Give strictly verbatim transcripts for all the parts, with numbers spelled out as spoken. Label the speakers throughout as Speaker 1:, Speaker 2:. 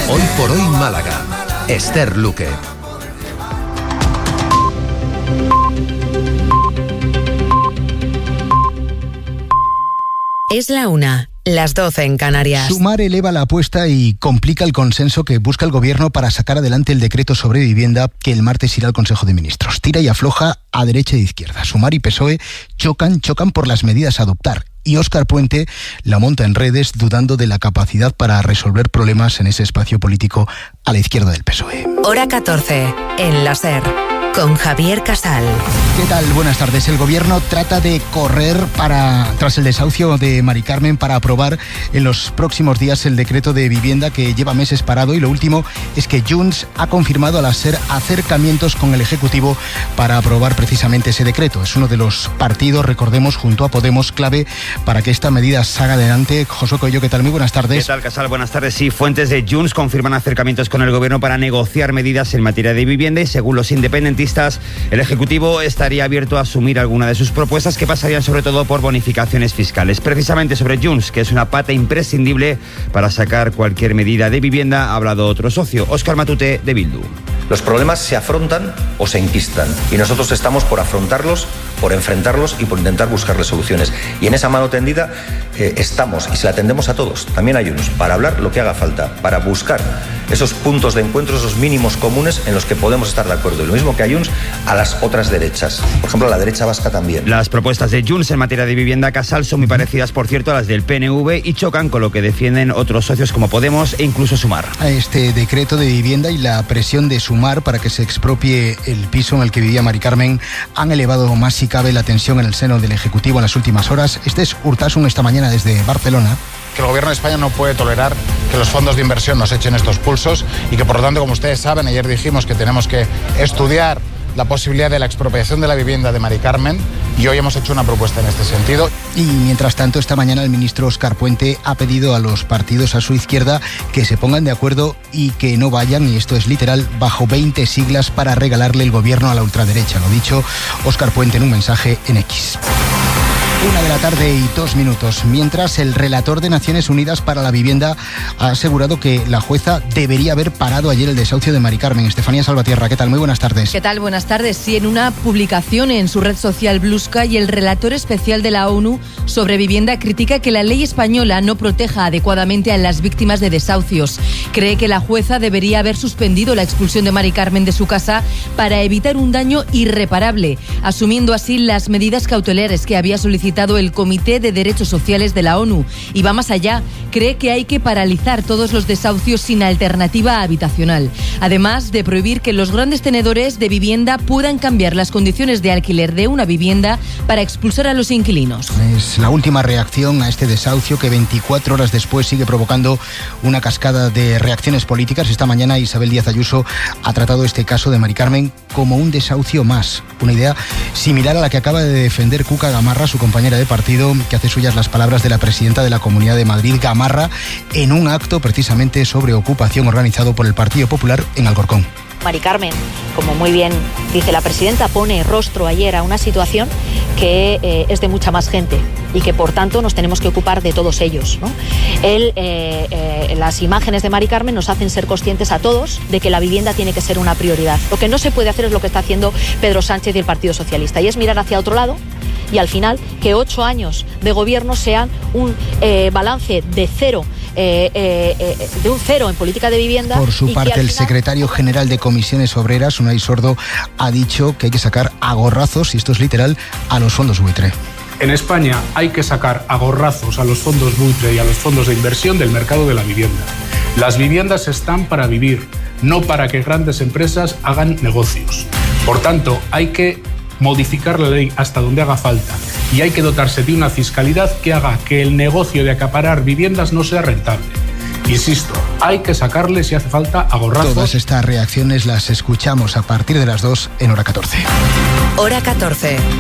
Speaker 1: Hoy por hoy Málaga. Esther Luque.
Speaker 2: Es la una, las doce en Canarias.
Speaker 3: Sumar eleva la apuesta y complica el consenso que busca el Gobierno para sacar adelante el decreto sobre vivienda que el martes irá al Consejo de Ministros. Tira y afloja a derecha e izquierda. Sumar y P S O E chocan, chocan por las medidas a adoptar. Y Óscar Puente la monta en redes dudando de la capacidad para resolver problemas en ese espacio político a la izquierda del P S O E.
Speaker 2: Hora catorce, en la SER, con Javier Casal.
Speaker 3: ¿Qué tal? Buenas tardes. El Gobierno trata de correr para tras el desahucio de Mari Carmen para aprobar en los próximos días el decreto de vivienda que lleva meses parado, y lo último es que Junts ha confirmado a la SER acercamientos con el Ejecutivo para aprobar precisamente ese decreto. Es uno de los partidos, recordemos, junto a Podemos, clave para que esta medida salga adelante. Josué Coello, ¿qué tal? Muy buenas tardes.
Speaker 4: ¿Qué tal, Casal? Buenas tardes. Sí, fuentes de Junts confirman acercamientos con el Gobierno para negociar medidas en materia de vivienda, y según los independentistas, el Ejecutivo estaría abierto a asumir alguna de sus propuestas, que pasarían sobre todo por bonificaciones fiscales. Precisamente sobre Junts, que es una pata imprescindible para sacar cualquier medida de vivienda, ha hablado otro socio, Óscar Matute, de Bildu.
Speaker 5: Los problemas se afrontan o se enquistan, y nosotros estamos por afrontarlos, por enfrentarlos y por intentar buscarles soluciones. Y en esa mano tendida eh, estamos, y se la tendemos a todos, también a Junts, para hablar lo que haga falta, para buscar esos puntos de encuentro, esos mínimos comunes en los que podemos estar de acuerdo. Y lo mismo que a Junts, a las otras derechas. Por ejemplo, a la derecha vasca también.
Speaker 4: Las propuestas de Junts en materia de vivienda, Casal, son muy parecidas, por cierto, a las del P N V, y chocan con lo que defienden otros socios como Podemos e incluso Sumar.
Speaker 3: Este decreto de vivienda y la presión de Sumar para que se expropie el piso en el que vivía Mari Carmen han elevado más si cabe la tensión en el seno del Ejecutivo en las últimas horas. Este es Urtasun esta mañana desde Barcelona.
Speaker 6: Que el Gobierno de España no puede tolerar que los fondos de inversión nos echen estos pulsos, y que, por lo tanto, como ustedes saben, ayer dijimos que tenemos que estudiar la posibilidad de la expropiación de la vivienda de Mari Carmen, y hoy hemos hecho una propuesta en este sentido.
Speaker 3: Y mientras tanto, esta mañana el ministro Óscar Puente ha pedido a los partidos a su izquierda que se pongan de acuerdo y que no vayan, y esto es literal, bajo veinte siglas para regalarle el gobierno a la ultraderecha. Lo dicho Óscar Puente en un mensaje en X. Una de la tarde y dos minutos. Mientras, el relator de Naciones Unidas para la Vivienda ha asegurado que la jueza debería haber parado ayer el desahucio de Mari Carmen. Estefanía Salvatierra, ¿qué tal? Muy buenas tardes.
Speaker 7: ¿Qué tal? Buenas tardes. Sí, en una publicación en su red social Blue Sky, el relator especial de la ONU sobre vivienda critica que la ley española no proteja adecuadamente a las víctimas de desahucios. Cree que la jueza debería haber suspendido la expulsión de Mari Carmen de su casa para evitar un daño irreparable, asumiendo así las medidas cautelares que había solicitado el Comité de Derechos Sociales de la ONU, y va más allá. Cree que hay que paralizar todos los desahucios sin alternativa habitacional, además de prohibir que los grandes tenedores de vivienda puedan cambiar las condiciones de alquiler de una vivienda para expulsar a los inquilinos.
Speaker 3: Es la última reacción a este desahucio, que veinticuatro horas después sigue provocando una cascada de reacciones políticas. Esta mañana Isabel Díaz Ayuso ha tratado este caso de Mari Carmen como un desahucio más, una idea similar a la que acaba de defender Cuca Gamarra, su compañera de partido, que hace suyas las palabras de la presidenta de la Comunidad de Madrid, Gamarra, en un acto precisamente sobre ocupación organizado por el Partido Popular en Alcorcón.
Speaker 8: Mari Carmen, como muy bien dice la presidenta, pone rostro ayer a una situación que eh, es de mucha más gente, y que por tanto nos tenemos que ocupar de todos ellos, ¿no? Él, eh, eh, las imágenes de Mari Carmen nos hacen ser conscientes a todos de que la vivienda tiene que ser una prioridad. Lo que no se puede hacer es lo que está haciendo Pedro Sánchez y el Partido Socialista, y es mirar hacia otro lado, y al final que ocho años de gobierno sean un eh, balance de cero, eh, eh, eh, de un cero en política de vivienda.
Speaker 3: Por su parte, el
Speaker 8: final...
Speaker 3: secretario general de Comisiones Obreras, Unai Sordo, ha dicho que hay que sacar a gorrazos, y esto es literal, a los fondos buitre.
Speaker 9: En España hay que sacar a gorrazos a los fondos buitre y a los fondos de inversión del mercado de la vivienda. Las viviendas están para vivir, no para que grandes empresas hagan negocios. Por tanto, hay que modificar la ley hasta donde haga falta, y hay que dotarse de una fiscalidad que haga que el negocio de acaparar viviendas no sea rentable. Insisto, hay que sacarle, si hace falta, a gorrazos.
Speaker 3: Todas estas reacciones las escuchamos a partir de las dos en Hora catorce.
Speaker 2: Hora catorce.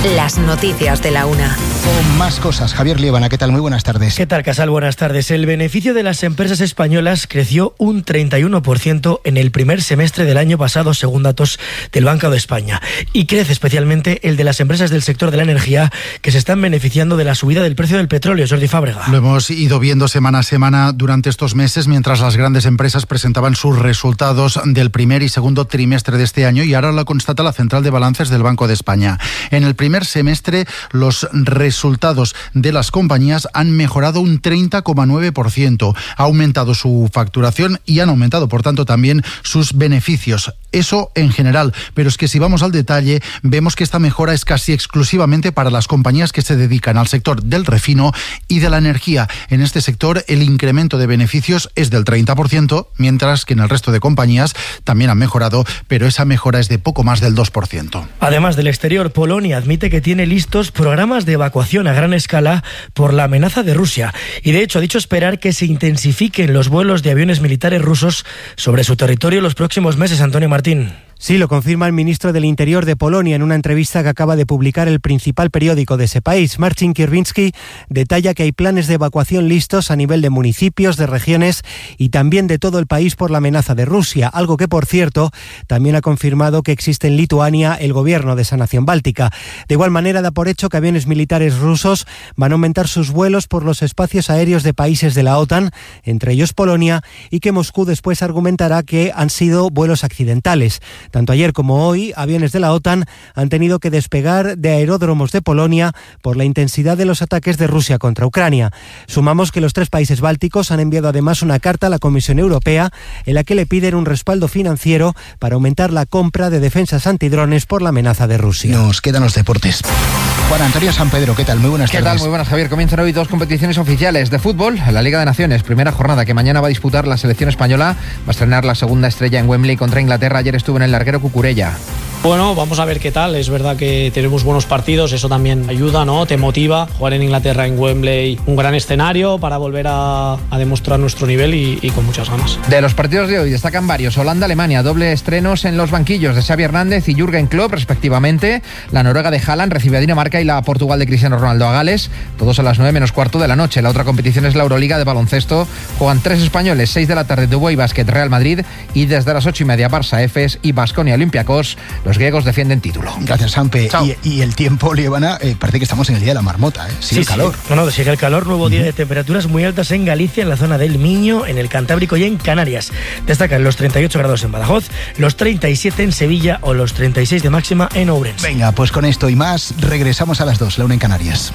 Speaker 2: Las noticias de la una.
Speaker 3: Con más cosas, Javier Liébana, ¿qué tal? Muy buenas tardes.
Speaker 10: ¿Qué tal, Casal? Buenas tardes. El beneficio de las empresas españolas creció un treinta y uno por ciento en el primer semestre del año pasado, según datos del Banco de España. Y crece especialmente el de las empresas del sector de la energía, que se están beneficiando de la subida del precio del petróleo. Jordi Fábrega.
Speaker 11: Lo hemos ido viendo semana a semana durante estos meses, mientras las grandes empresas presentaban sus resultados del primer y segundo trimestre de este año, y ahora lo constata la Central de Balances del Banco de España. En el primer semestre, los resultados de las compañías han mejorado un treinta coma nueve por ciento. Ha aumentado su facturación y han aumentado, por tanto, también sus beneficios. Eso en general, pero es que si vamos al detalle, vemos que esta mejora es casi exclusivamente para las compañías que se dedican al sector del refino y de la energía. En este sector, el incremento de beneficios es del treinta por ciento, mientras que en el resto de compañías también han mejorado, pero esa mejora es de poco más del dos por ciento.
Speaker 10: Además del exterior, Polonia admite que tiene listos programas de evacuación a gran escala por la amenaza de Rusia. Y de hecho ha dicho esperar que se intensifiquen los vuelos de aviones militares rusos sobre su territorio los próximos meses. Antonio Martín.
Speaker 12: Sí, lo confirma el ministro del Interior de Polonia en una entrevista que acaba de publicar el principal periódico de ese país. Marcin Kierwiński detalla que hay planes de evacuación listos a nivel de municipios, de regiones y también de todo el país por la amenaza de Rusia, algo que, por cierto, también ha confirmado que existe en Lituania el gobierno de esa nación báltica. De igual manera, da por hecho que aviones militares rusos van a aumentar sus vuelos por los espacios aéreos de países de la OTAN, entre ellos Polonia, y que Moscú después argumentará que han sido vuelos accidentales. Tanto ayer como hoy, aviones de la OTAN han tenido que despegar de aeródromos de Polonia por la intensidad de los ataques de Rusia contra Ucrania. Sumamos que los tres países bálticos han enviado además una carta a la Comisión Europea en la que le piden un respaldo financiero para aumentar la compra de defensas antidrones por la amenaza de Rusia.
Speaker 3: Nos quedan los deportes. Juan Antonio Sanpedro, ¿qué tal? Muy buenas
Speaker 13: ¿Qué
Speaker 3: tardes.
Speaker 13: tal? Muy buenas, Javier. Comienzan hoy dos competiciones oficiales de fútbol. La Liga de Naciones, primera jornada que mañana va a disputar la selección española. Va a estrenar la segunda estrella en Wembley contra Inglaterra. Ayer estuvo en el larguero Cucurella.
Speaker 14: Bueno, vamos a ver qué tal. Es verdad que tenemos buenos partidos, eso también ayuda, ¿no? Te motiva. Jugar en Inglaterra, en Wembley, un gran escenario para volver a, a demostrar nuestro nivel y, y con muchas ganas.
Speaker 13: De los partidos de hoy destacan varios. Holanda-Alemania, doble estrenos en los banquillos de Xavi Hernández y Jürgen Klopp, respectivamente. La Noruega de Haaland recibe a Dinamarca y la Portugal de Cristiano Ronaldo a Gales. Todos a las nueve menos cuarto de la noche. La otra competición es la Euroliga de baloncesto. Juegan tres españoles, seis de la tarde, Dubái Basket, Real Madrid, y desde las ocho y media Barça, Efes y Baskonia Olympiacos. Los griegos defienden título.
Speaker 3: Gracias, Sampe. Y, y el tiempo, Liébana, eh, parece que estamos en el día de la marmota, ¿eh? Sigue
Speaker 10: sí,
Speaker 3: el calor.
Speaker 10: Sí. No, no, sigue el calor. Nuevo día de temperaturas muy altas en Galicia, en la zona del Miño, en el Cantábrico y en Canarias. Destacan los treinta y ocho grados en Badajoz, los treinta y siete en Sevilla o los treinta y seis de máxima en Ourense.
Speaker 3: Venga, pues con esto y más, regresamos a las dos, la una en Canarias.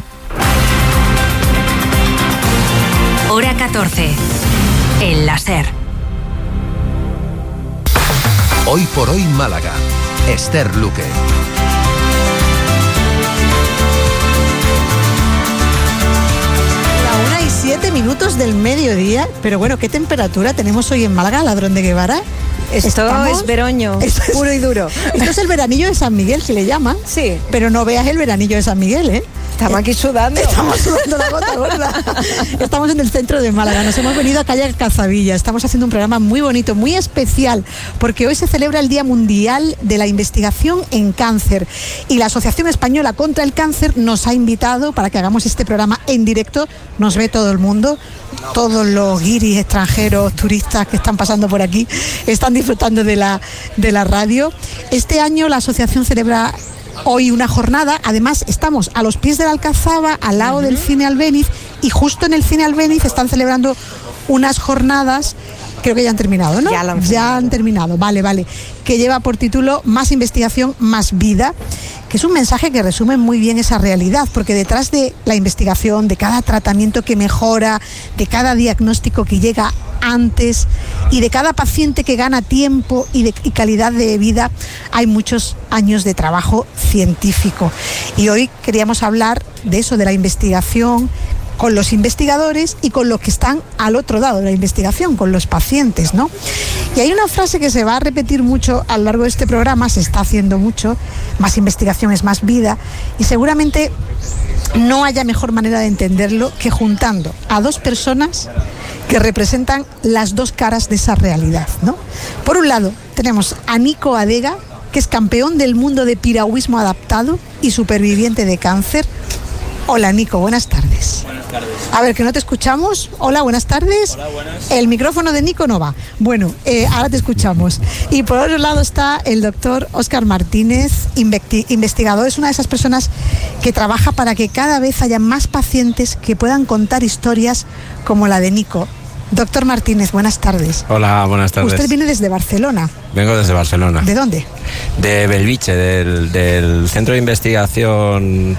Speaker 2: Hora catorce. El láser.
Speaker 1: Hoy por hoy Málaga. Esther Luque.
Speaker 15: La una y siete minutos del mediodía, pero bueno, ¿qué temperatura tenemos hoy en Málaga, Ladrón de Guevara?
Speaker 16: Esto
Speaker 15: Estamos,
Speaker 16: es veroño,
Speaker 15: esto es,
Speaker 16: puro y duro.
Speaker 15: Esto es el veranillo de San Miguel, si le llaman.
Speaker 16: Sí.
Speaker 15: Pero no veas el veranillo de San Miguel, ¿eh?
Speaker 16: Estamos aquí sudando.
Speaker 15: Estamos sudando la gota gorda. Estamos en el centro de Málaga. Nos hemos venido a calle Cazavilla. Estamos haciendo un programa muy bonito, muy especial, porque hoy se celebra el Día Mundial de la Investigación en Cáncer. Y la Asociación Española contra el Cáncer nos ha invitado para que hagamos este programa en directo. Nos ve todo el mundo. Todos los guiris extranjeros, turistas que están pasando por aquí, están disfrutando de la, de la radio. Este año la asociación celebra hoy una jornada. Además estamos a los pies de la Alcazaba, al lado uh-huh. del Cine Albéniz, y justo en el Cine Albéniz están celebrando unas jornadas, creo que ya han terminado, ¿no?
Speaker 16: Ya, lo han,
Speaker 15: ya han terminado, vale, vale, que lleva por título Más investigación, más vida, que es un mensaje que resume muy bien esa realidad, porque detrás de la investigación, de cada tratamiento que mejora, de cada diagnóstico que llega antes y de cada paciente que gana tiempo y, de, y calidad de vida, hay muchos años de trabajo científico. Y hoy queríamos hablar de eso, de la investigación, con los investigadores y con los que están al otro lado de la investigación, con los pacientes, ¿no? Y hay una frase que se va a repetir mucho a lo largo de este programa, se está haciendo mucho: más investigación es más vida, y seguramente no haya mejor manera de entenderlo que juntando a dos personas que representan las dos caras de esa realidad, ¿no? Por un lado tenemos a Nico Adega, que es campeón del mundo de piragüismo adaptado y superviviente de cáncer. Hola, Nico, buenas tardes.
Speaker 16: Buenas tardes.
Speaker 15: A ver, que no te escuchamos. Hola, buenas tardes.
Speaker 16: Hola, buenas.
Speaker 15: El micrófono de Nico no va. Bueno, eh, ahora te escuchamos. Y por otro lado está el doctor Óscar Martínez, investi- investigador. Es una de esas personas que trabaja para que cada vez haya más pacientes que puedan contar historias como la de Nico. Doctor Martínez, buenas tardes.
Speaker 17: Hola, buenas tardes.
Speaker 15: Usted viene desde Barcelona.
Speaker 17: Vengo desde Barcelona.
Speaker 15: ¿De dónde?
Speaker 17: De Belviche, del, del Centro de Investigación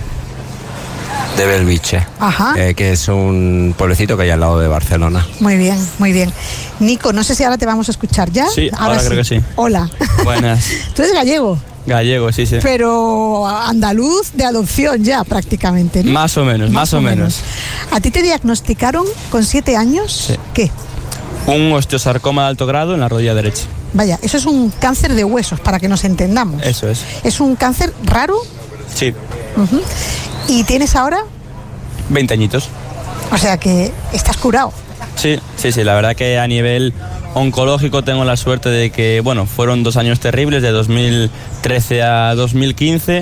Speaker 17: de Belviche,
Speaker 15: Ajá.
Speaker 17: eh, que es un pueblecito que hay al lado de Barcelona.
Speaker 15: Muy bien, muy bien. Nico, no sé si ahora te vamos a escuchar ya.
Speaker 16: Sí, ahora, ahora creo que sí.
Speaker 15: Hola.
Speaker 16: Buenas.
Speaker 15: Tú eres gallego.
Speaker 16: Gallego, sí, sí.
Speaker 15: Pero andaluz de adopción ya prácticamente, ¿no?
Speaker 16: Más o menos, más, más o menos. menos.
Speaker 15: ¿A ti te diagnosticaron con siete años?
Speaker 16: Sí.
Speaker 15: ¿Qué?
Speaker 16: Un osteosarcoma de alto grado en la rodilla derecha.
Speaker 15: Vaya, eso es un cáncer de huesos, para que nos entendamos.
Speaker 16: Eso es.
Speaker 15: ¿Es un cáncer raro?
Speaker 16: Sí.
Speaker 15: Uh-huh. ¿Y tienes ahora?
Speaker 16: veinte añitos.
Speaker 15: O sea que estás curado.
Speaker 16: Sí, sí, sí, la verdad que a nivel oncológico tengo la suerte de que, bueno, fueron dos años terribles, de dos mil trece a dos mil quince,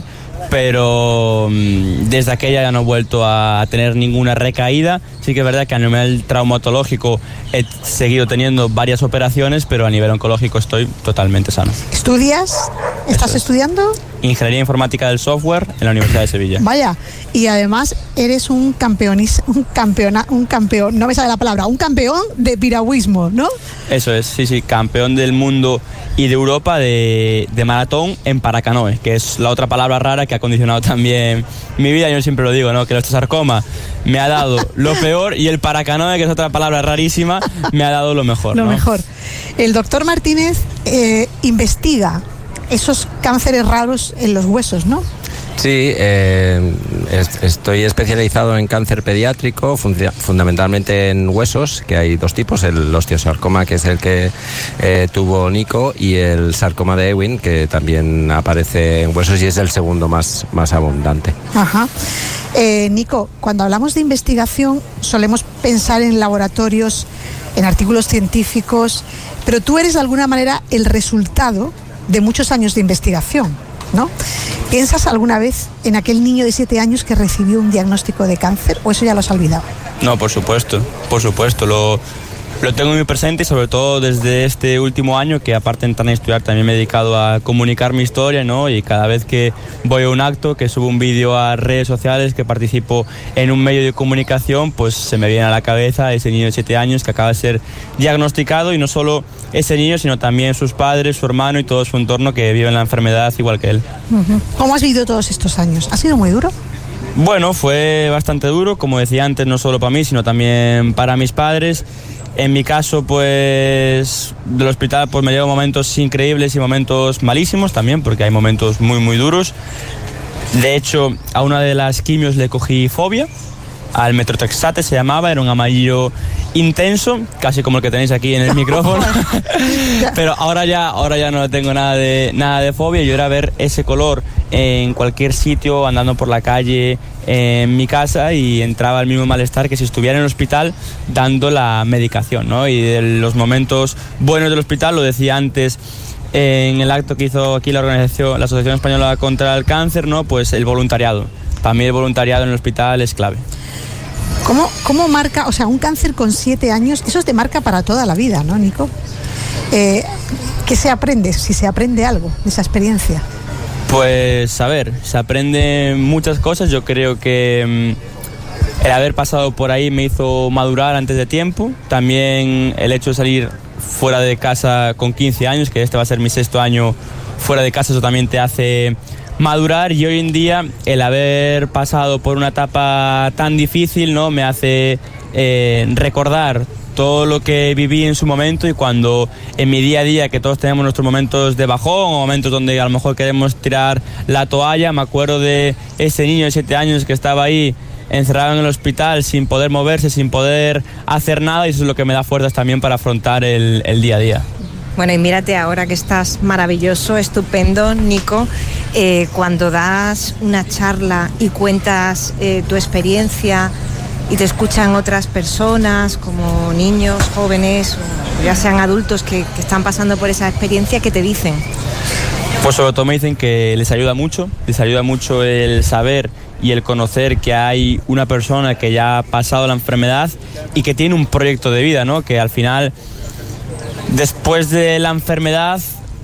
Speaker 16: pero mmm, desde aquella ya no he vuelto a tener ninguna recaída. Sí que es verdad que a nivel traumatológico he seguido teniendo varias operaciones, pero a nivel oncológico estoy totalmente sano.
Speaker 15: ¿Estudias? ¿Estás
Speaker 16: Eso es.
Speaker 15: estudiando?
Speaker 16: Ingeniería Informática del Software en la Universidad de Sevilla.
Speaker 15: Vaya, y además eres un campeonis, un campeona, un campeón, no me sale la palabra, un campeón de piragüismo, ¿no?
Speaker 16: Eso es, sí, sí, campeón del mundo y de Europa de, de maratón en paracanoe, que es la otra palabra rara que ha condicionado también mi vida. Yo siempre lo digo, ¿no? Que el osteosarcoma me ha dado lo peor y el paracanoe, que es otra palabra rarísima, me ha dado lo mejor.
Speaker 15: Lo
Speaker 16: ¿no?
Speaker 15: mejor. El doctor Martínez eh, investiga esos cánceres raros en los huesos, ¿no?
Speaker 17: Sí, eh, est- estoy especializado en cáncer pediátrico, fun- fundamentalmente en huesos, que hay dos tipos, el osteosarcoma, que es el que eh, tuvo Nico, y el sarcoma de Ewing, que también aparece en huesos y es el segundo más, más abundante.
Speaker 15: Ajá. Eh, Nico, cuando hablamos de investigación solemos pensar en laboratorios, en artículos científicos, pero tú eres de alguna manera el resultado de muchos años de investigación, ¿no? ¿Piensas alguna vez en aquel niño de siete años que recibió un diagnóstico de cáncer o eso ya lo has olvidado?
Speaker 16: No, por supuesto, por supuesto, lo, lo tengo muy presente y sobre todo desde este último año, que aparte de entrar a estudiar también me he dedicado a comunicar mi historia, ¿no? Y cada vez que voy a un acto, que subo un vídeo a redes sociales, que participo en un medio de comunicación, pues se me viene a la cabeza ese niño de siete años que acaba de ser diagnosticado, y no solo ese niño, sino también sus padres, su hermano y todo su entorno que viven la enfermedad igual que él.
Speaker 15: Uh-huh. ¿Cómo has vivido todos estos años? ¿Ha sido muy duro?
Speaker 16: Bueno, fue bastante duro, como decía antes, no solo para mí, sino también para mis padres. En mi caso, pues, del hospital pues me llevo momentos increíbles y momentos malísimos también, porque hay momentos muy, muy duros. De hecho, a una de las quimios le cogí fobia, al metrotexate se llamaba, era un amarillo intenso, casi como el que tenéis aquí en el micrófono. Pero ahora ya, ahora ya no tengo nada de, nada de fobia. Yo era ver ese color en cualquier sitio, andando por la calle, en mi casa, y entraba el mismo malestar que si estuviera en el hospital dando la medicación, ¿no? Y de los momentos buenos del hospital, lo decía antes en el acto que hizo aquí la organización, la Asociación Española contra el Cáncer, ¿no? Pues el voluntariado. Para mí el voluntariado en el hospital es clave.
Speaker 15: ¿Cómo, cómo marca, o sea, un cáncer con siete años, eso te marca para toda la vida, ¿no, Nico? Eh, ¿Qué se aprende, si se aprende algo de esa experiencia?
Speaker 16: Pues, a ver, se aprenden muchas cosas. Yo creo que mmm, el haber pasado por ahí me hizo madurar antes de tiempo. También el hecho de salir fuera de casa con quince años, que este va a ser mi sexto año fuera de casa, eso también te hace madurar, y hoy en día el haber pasado por una etapa tan difícil, ¿no? Me hace eh, recordar todo lo que viví en su momento, y cuando en mi día a día, que todos tenemos nuestros momentos de bajón o momentos donde a lo mejor queremos tirar la toalla, me acuerdo de ese niño de siete años que estaba ahí encerrado en el hospital sin poder moverse, sin poder hacer nada, y eso es lo que me da fuerzas también para afrontar el, el día a día.
Speaker 18: Bueno, y mírate ahora que estás maravilloso, estupendo, Nico, eh, cuando das una charla y cuentas eh, tu experiencia y te escuchan otras personas, como niños, jóvenes, o ya sean adultos que, que están pasando por esa experiencia, ¿qué te dicen?
Speaker 16: Pues sobre todo me dicen que les ayuda mucho, les ayuda mucho el saber y el conocer que hay una persona que ya ha pasado la enfermedad y que tiene un proyecto de vida, ¿no? Que al final, después de la enfermedad,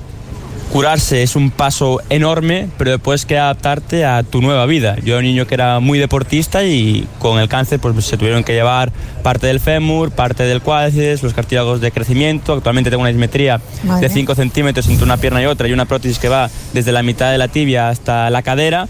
Speaker 16: curarse es un paso enorme, pero después que adaptarte a tu nueva vida. Yo era un niño que era muy deportista y con el cáncer pues se tuvieron que llevar parte del fémur, parte del cuádriceps, los cartílagos de crecimiento. Actualmente tengo una dismetría
Speaker 19: Vale.
Speaker 16: de cinco centímetros entre una pierna y otra y una prótesis que va desde la mitad de la tibia hasta la cadera.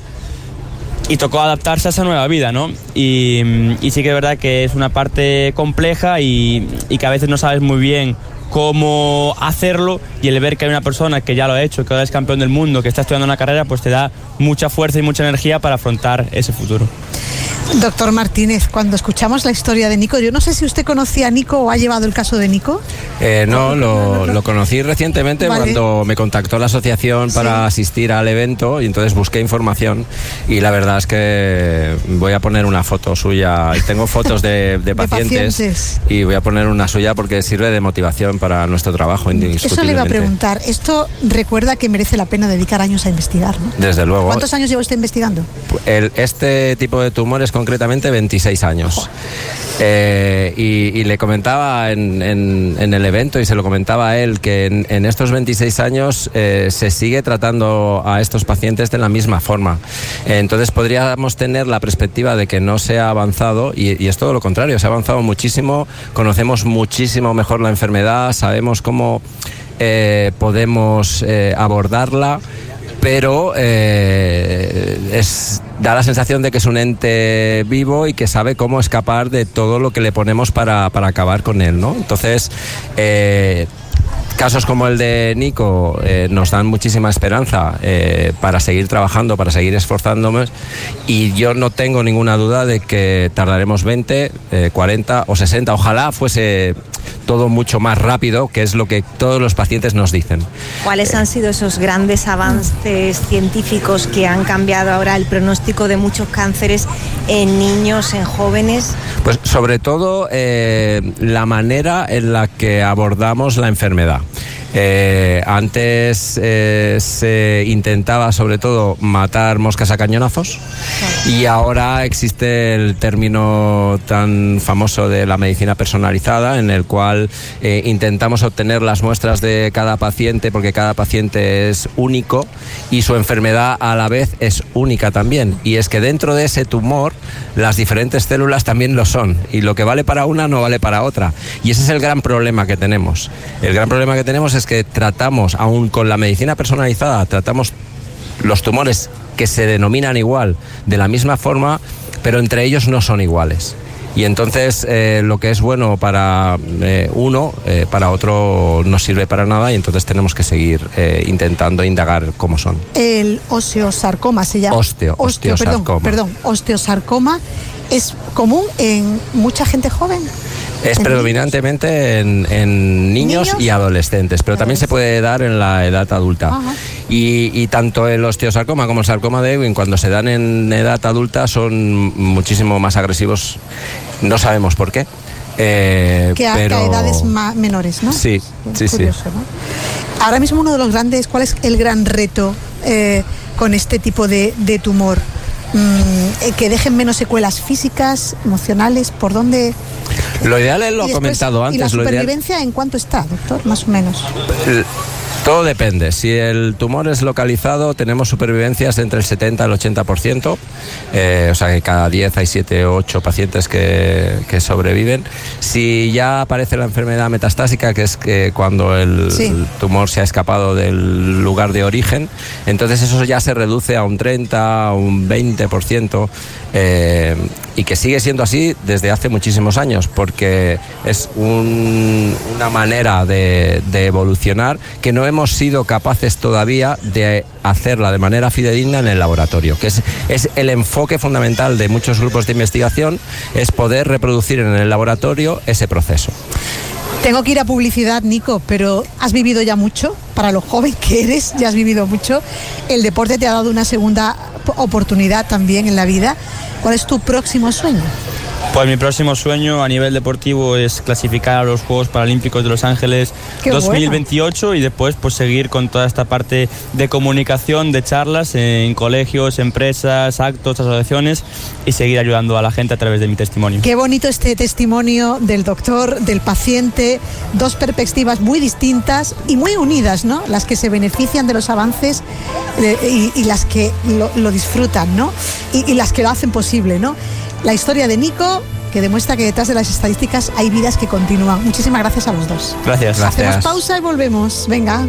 Speaker 16: Y tocó adaptarse a esa nueva vida, ¿no? Y, y sí que es verdad que es una parte compleja y, y que a veces no sabes muy bien cómo hacerlo, y el ver que hay una persona que ya lo ha hecho, que ahora es campeón del mundo, que está estudiando una carrera, pues te da mucha fuerza y mucha energía para afrontar ese futuro.
Speaker 15: Doctor Martínez, cuando escuchamos la historia de Nico, yo no sé si usted conocía a Nico o ha llevado el caso de Nico.
Speaker 17: Eh, no, lo, lo conocí recientemente vale. cuando me contactó la asociación para sí. asistir al evento, y entonces busqué información y la verdad es que voy a poner una foto suya. Tengo fotos de, de, pacientes, de pacientes y voy a poner una suya porque sirve de motivación para nuestro trabajo indiscutiblemente.
Speaker 15: Eso le iba a preguntar. Esto recuerda que merece la pena dedicar años a investigar, ¿no?
Speaker 17: Desde luego.
Speaker 15: ¿Cuántos años lleva usted investigando?
Speaker 17: El, este tipo de tumores concretamente veintiséis años. Eh, y, y le comentaba en, en, en el evento, y se lo comentaba a él, que en, en estos veintiséis años eh, se sigue tratando a estos pacientes de la misma forma. Eh, entonces podríamos tener la perspectiva de que no se ha avanzado, y, y es todo lo contrario, se ha avanzado muchísimo, conocemos muchísimo mejor la enfermedad, sabemos cómo eh, podemos eh, abordarla, pero eh, es, da la sensación de que es un ente vivo y que sabe cómo escapar de todo lo que le ponemos para, para acabar con él, ¿no? Entonces, eh, casos como el de Nico eh, nos dan muchísima esperanza eh, para seguir trabajando, para seguir esforzándonos, y yo no tengo ninguna duda de que tardaremos veinte, eh, cuarenta o sesenta, ojalá fuese todo mucho más rápido, que es lo que todos los pacientes nos dicen.
Speaker 18: ¿Cuáles han sido esos grandes avances científicos que han cambiado ahora el pronóstico de muchos cánceres en niños, en jóvenes?
Speaker 17: Pues sobre todo eh, la manera en la que abordamos la enfermedad. Eh, antes eh, se intentaba sobre todo matar moscas a cañonazos, y ahora existe el término tan famoso de la medicina personalizada, en el cual eh, intentamos obtener las muestras de cada paciente, porque cada paciente es único y su enfermedad a la vez es única también, y es que dentro de ese tumor las diferentes células también lo son, y lo que vale para una no vale para otra, y ese es el gran problema que tenemos. El gran problema que tenemos es que tratamos, aún con la medicina personalizada, tratamos los tumores que se denominan igual de la misma forma, pero entre ellos no son iguales. Y entonces eh, lo que es bueno para eh, uno, eh, para otro no sirve para nada, y entonces tenemos que seguir eh, intentando indagar cómo son.
Speaker 15: El osteosarcoma se llama.
Speaker 17: Osteo,
Speaker 15: Osteo,
Speaker 17: osteosarcoma.
Speaker 15: Perdón, perdón, osteosarcoma es común en mucha gente joven.
Speaker 17: Es predominantemente en, en niños, niños y adolescentes, pero también se puede dar en la edad adulta. Y, y tanto el osteosarcoma como el sarcoma de Ewing, cuando se dan en edad adulta, son muchísimo más agresivos. No sabemos por qué. Eh,
Speaker 15: que a,
Speaker 17: pero...
Speaker 15: a edades ma- menores, ¿no?
Speaker 17: Sí, sí,
Speaker 15: Curioso,
Speaker 17: sí.
Speaker 15: ¿no? Ahora mismo uno de los grandes, ¿cuál es el gran reto eh, con este tipo de, de tumor? Mm, que dejen menos secuelas físicas, emocionales, ¿por dónde?
Speaker 17: Lo ideal es lo he comentado antes.
Speaker 15: ¿Y la supervivencia
Speaker 17: lo ideal...
Speaker 15: en cuánto está, doctor? Más o menos.
Speaker 17: Todo depende. Si el tumor es localizado, tenemos supervivencias entre el setenta y el ochenta por ciento. Eh, o sea que cada diez hay siete o ocho pacientes que, que sobreviven. Si ya aparece la enfermedad metastásica, que es que cuando el, sí. el tumor se ha escapado del lugar de origen, entonces eso ya se reduce a un treinta, a un veinte por ciento. Eh, y que sigue siendo así desde hace muchísimos años, porque es un, una manera de, de evolucionar que no hemos sido capaces todavía de hacerla de manera fidedigna en el laboratorio, que es, es el enfoque fundamental de muchos grupos de investigación, es poder reproducir en el laboratorio ese proceso.
Speaker 15: Tengo que ir a publicidad, Nico, pero has vivido ya mucho. Para lo joven que eres, ya has vivido mucho. El deporte te ha dado una segunda oportunidad también en la vida. ¿Cuál es tu próximo sueño?
Speaker 16: Pues mi próximo sueño a nivel deportivo es clasificar a los Juegos Paralímpicos de Los Ángeles
Speaker 15: Qué
Speaker 16: dos mil veintiocho
Speaker 15: bueno.
Speaker 16: Y después pues seguir con toda esta parte de comunicación, de charlas en colegios, empresas, actos, asociaciones y seguir ayudando a la gente a través de mi testimonio.
Speaker 15: Qué bonito este testimonio del doctor, del paciente, dos perspectivas muy distintas y muy unidas, ¿no? Las que se benefician de los avances eh, y, y las que lo, lo disfrutan, ¿no? Y, y las que lo hacen posible, ¿no? La historia de Nico, que demuestra que detrás de las estadísticas hay vidas que continúan. Muchísimas gracias a los dos.
Speaker 16: Gracias.
Speaker 15: Hacemos
Speaker 16: Gracias.
Speaker 15: pausa y volvemos. Venga.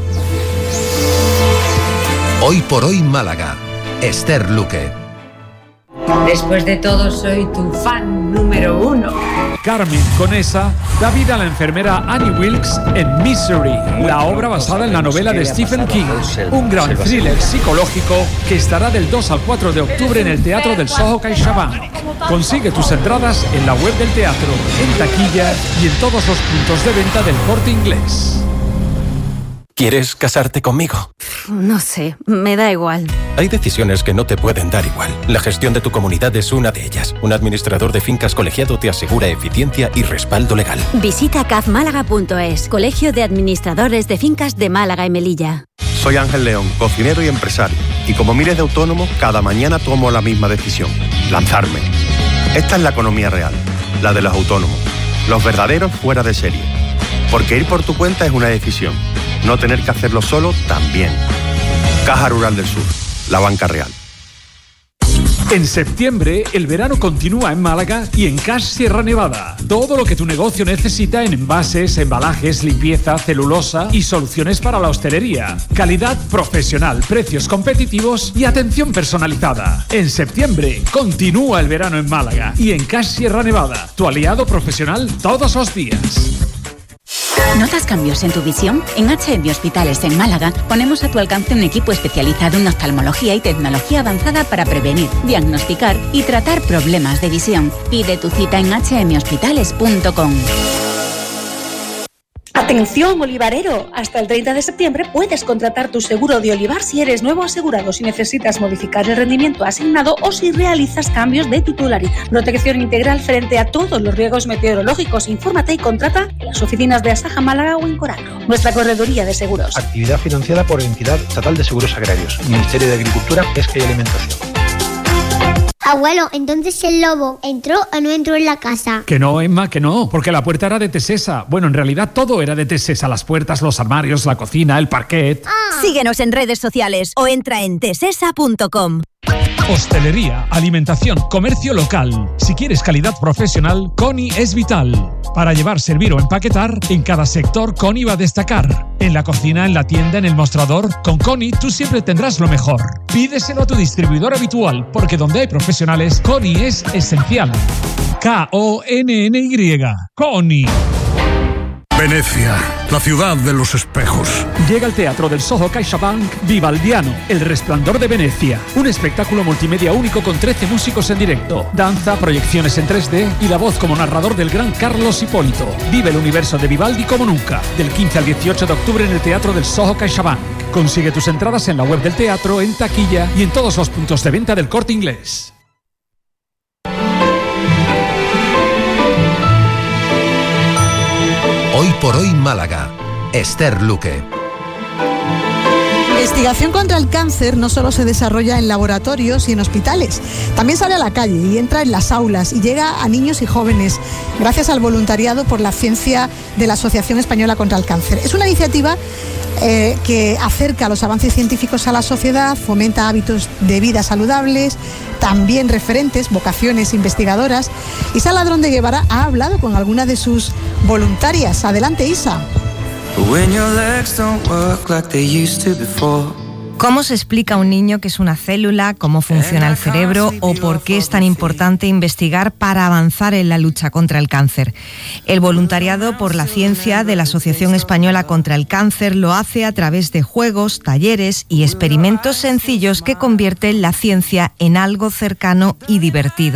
Speaker 1: Hoy por hoy Málaga. Esther Luque.
Speaker 19: Después de todo, soy tu fan número uno.
Speaker 20: Carmen Conesa da vida a la enfermera Annie Wilkes en Misery, la obra basada en la novela de Stephen King, un gran thriller psicológico que estará del dos al cuatro de octubre en el Teatro del Soho CaixaBank. Consigue tus entradas en la web del teatro, en taquilla y en todos los puntos de venta del Corte Inglés.
Speaker 21: ¿Quieres casarte conmigo?
Speaker 22: No sé, me da igual.
Speaker 21: Hay decisiones que no te pueden dar igual. La gestión de tu comunidad es una de ellas. Un administrador de fincas colegiado te asegura eficiencia y respaldo legal.
Speaker 22: Visita caf málaga punto es, Colegio de Administradores de Fincas de Málaga y Melilla.
Speaker 23: Soy Ángel León, cocinero y empresario. Y como miles de autónomos, cada mañana tomo la misma decisión: lanzarme. Esta es la economía real, la de los autónomos. Los verdaderos fuera de serie. Porque ir por tu cuenta es una decisión. No tener que hacerlo solo también. Caja Rural del Sur, la banca real.
Speaker 20: En septiembre, el verano continúa en Málaga y en Cash Sierra Nevada. Todo lo que tu negocio necesita en envases, embalajes, limpieza, celulosa y soluciones para la hostelería. Calidad profesional, precios competitivos y atención personalizada. En septiembre, continúa el verano en Málaga y en Cash Sierra Nevada, tu aliado profesional todos los días.
Speaker 22: ¿Notas cambios en tu visión? En H M Hospitales en Málaga ponemos a tu alcance un equipo especializado en oftalmología y tecnología avanzada para prevenir, diagnosticar y tratar problemas de visión. Pide tu cita en hache eme hospitales punto com.
Speaker 24: Atención, olivarero. Hasta el treinta de septiembre puedes contratar tu seguro de olivar si eres nuevo asegurado, si necesitas modificar el rendimiento asignado o si realizas cambios de titularidad. Protección integral frente a todos los riesgos meteorológicos. Infórmate y contrata en las oficinas de Asaja Málaga o en Corallo. Nuestra correduría de seguros.
Speaker 25: Actividad financiada por Entidad Estatal de Seguros Agrarios, Ministerio de Agricultura, Pesca y Alimentación.
Speaker 26: Abuelo, entonces el lobo ¿entró o no entró en la casa?
Speaker 20: Que no, Emma, que no, porque la puerta era de Tesesa. Bueno, en realidad todo era de Tesesa: las puertas, los armarios, la cocina, el parquet.
Speaker 26: Ah.
Speaker 2: Síguenos en redes sociales o entra en tesesa punto com.
Speaker 20: Hostelería, alimentación, comercio local. Si quieres calidad profesional, Coni es vital. Para llevar, servir o empaquetar, en cada sector Coni va a destacar. En la cocina, en la tienda, en el mostrador, con Coni tú siempre tendrás lo mejor. Pídeselo a tu distribuidor habitual, porque donde hay profesionales, Coni es esencial. K O N N Y. Coni.
Speaker 27: Venecia, la ciudad de los espejos.
Speaker 20: Llega al Teatro del Soho CaixaBank Vivaldiano, El Resplandor de Venecia. Un espectáculo multimedia único con trece músicos en directo, danza, proyecciones en tres D y la voz como narrador del gran Carlos Hipólito. Vive el universo de Vivaldi como nunca. Del quince al dieciocho de octubre en el Teatro del Soho CaixaBank. Consigue tus entradas en la web del teatro, en taquilla y en todos los puntos de venta del Corte Inglés.
Speaker 1: Hoy por hoy Málaga. Esther Luque.
Speaker 15: La investigación contra el cáncer no solo se desarrolla en laboratorios y en hospitales, también sale a la calle y entra en las aulas y llega a niños y jóvenes, gracias al voluntariado por la ciencia de la Asociación Española contra el Cáncer. Es una iniciativa eh, que acerca los avances científicos a la sociedad, fomenta hábitos de vida saludables, también referentes, vocaciones investigadoras. Isa Ladrón de Guevara ha hablado con alguna de sus voluntarias. Adelante, Isa.
Speaker 28: ¿Cómo se explica a un niño qué es una célula, cómo funciona el cerebro o por qué es tan importante investigar para avanzar en la lucha contra el cáncer? El voluntariado por la ciencia de la Asociación Española contra el Cáncer lo hace a través de juegos, talleres y experimentos sencillos que convierten la ciencia en algo cercano y divertido.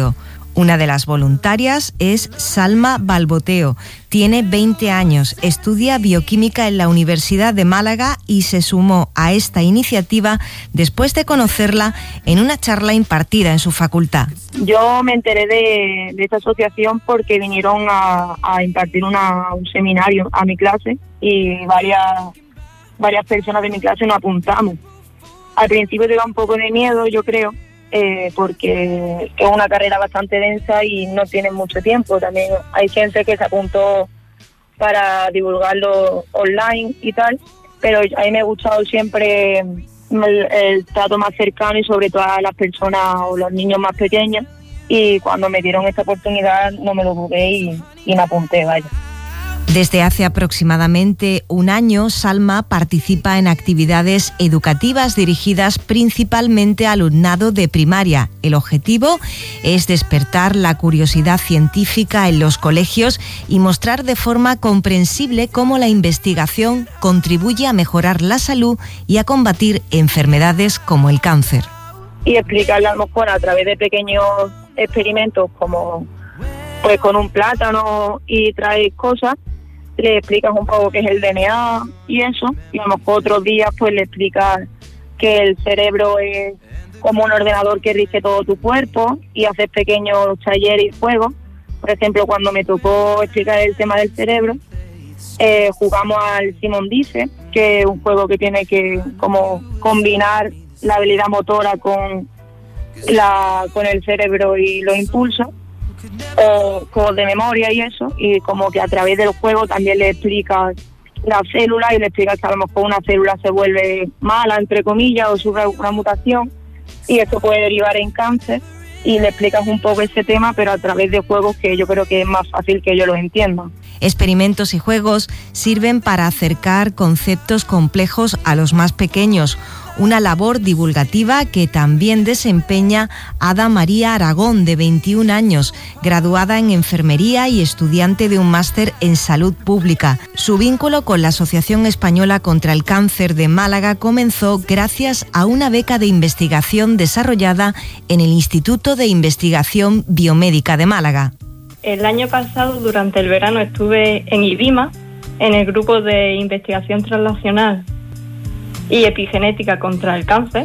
Speaker 28: Una de las voluntarias es Salma Balboteo. Tiene veinte años, estudia bioquímica en la Universidad de Málaga y se sumó a esta iniciativa después de conocerla en una charla impartida en su facultad.
Speaker 4: Yo me enteré de, de esta asociación porque vinieron a, a impartir una, un seminario a mi clase y varias, varias personas de mi clase nos apuntamos. Al principio te da un poco de miedo, yo creo, Eh, porque es una carrera bastante densa y no tienen mucho tiempo. También hay gente que se apuntó para divulgarlo online y tal, pero a mí me ha gustado siempre el, el trato más cercano y sobre todo a las personas o los niños más pequeños, y cuando me dieron esta oportunidad no me lo dudé y, y me apunté, vaya.
Speaker 28: Desde hace aproximadamente un año, Salma participa en actividades educativas dirigidas principalmente al alumnado de primaria. El objetivo es despertar la curiosidad científica en los colegios y mostrar de forma comprensible cómo la investigación contribuye a mejorar la salud y a combatir enfermedades como el cáncer.
Speaker 4: Y explicarle a lo mejor a través de pequeños experimentos como pues con un plátano y traer cosas, le explicas un poco qué es el D N A y eso, y a lo mejor otros días pues le explicas que el cerebro es como un ordenador que rige todo tu cuerpo y haces pequeños talleres y juegos. Por ejemplo, cuando me tocó explicar el tema del cerebro, eh, jugamos al Simón Dice, que es un juego que tiene que como combinar la habilidad motora con, la, con el cerebro y los impulsos, o juegos de memoria y eso, y como que a través del juego también le explicas la célula y le explicas que a lo mejor una célula se vuelve mala, entre comillas, o sufre una mutación y esto puede derivar en cáncer, y le explicas un poco ese tema, pero a través de juegos que yo creo que es más fácil que ellos lo entiendan.
Speaker 28: Experimentos y juegos sirven para acercar conceptos complejos a los más pequeños. Una labor divulgativa que también desempeña Ada María Aragón, de veintiún años, graduada en enfermería y estudiante de un máster en salud pública. Su vínculo con la Asociación Española contra el Cáncer de Málaga comenzó gracias a una beca de investigación desarrollada en el Instituto de Investigación Biomédica de Málaga.
Speaker 5: El año pasado, durante el verano, estuve en IBIMA, en el grupo de investigación translacional y epigenética contra el cáncer,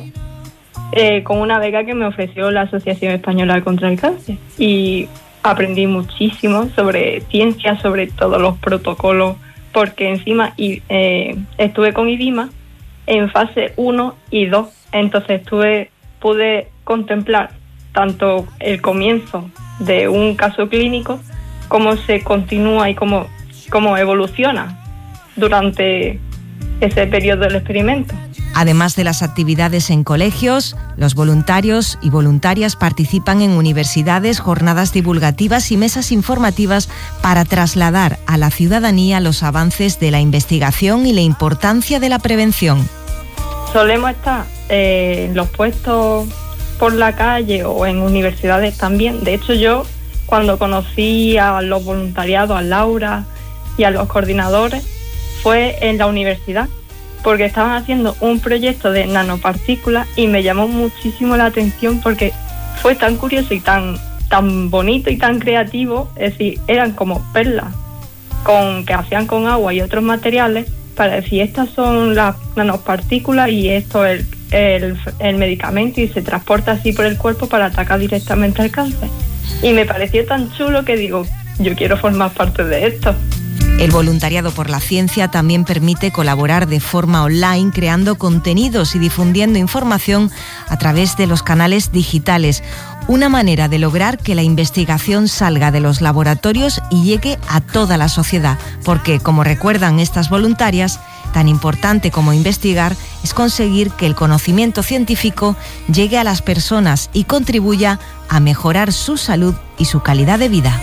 Speaker 5: eh, con una beca que me ofreció la Asociación Española contra el Cáncer, y aprendí muchísimo sobre ciencia, sobre todos los protocolos, porque encima y, eh, estuve con IBIMA en fase uno y dos, entonces estuve, pude contemplar tanto el comienzo de un caso clínico, cómo se continúa y cómo, cómo evoluciona durante ese periodo del experimento.
Speaker 28: Además de las actividades en colegios, los voluntarios y voluntarias participan en universidades, jornadas divulgativas y mesas informativas para trasladar a la ciudadanía los avances de la investigación y la importancia de la prevención.
Speaker 5: Solemos estar eh, en los puestos por la calle o en universidades también. De hecho, yo cuando conocí a los voluntariados, a Laura y a los coordinadores, fue en la universidad, porque estaban haciendo un proyecto de nanopartículas y me llamó muchísimo la atención porque fue tan curioso y tan, tan bonito y tan creativo. Es decir, eran como perlas con, que hacían con agua y otros materiales para decir, estas son las nanopartículas y esto es el, el, el medicamento, y se transporta así por el cuerpo para atacar directamente al cáncer. Y me pareció tan chulo que digo, yo quiero formar parte de esto.
Speaker 28: El voluntariado por la ciencia también permite colaborar de forma online, creando contenidos y difundiendo información a través de los canales digitales. Una manera de lograr que la investigación salga de los laboratorios y llegue a toda la sociedad, porque, como recuerdan estas voluntarias, tan importante como investigar es conseguir que el conocimiento científico llegue a las personas y contribuya a mejorar su salud y su calidad de vida.